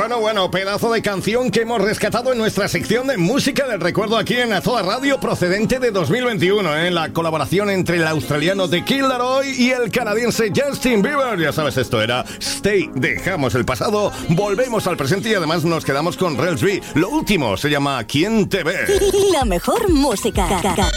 Bueno, pedazo de canción que hemos rescatado en nuestra sección de música del recuerdo aquí en Azoa Radio, procedente de 2021, en la colaboración entre el australiano The Kid Laroi y el canadiense Justin Bieber. Ya sabes, esto era Stay. Dejamos el pasado, volvemos al presente y además nos quedamos con Rels B. Lo último se llama ¿Quién te ve? La mejor música.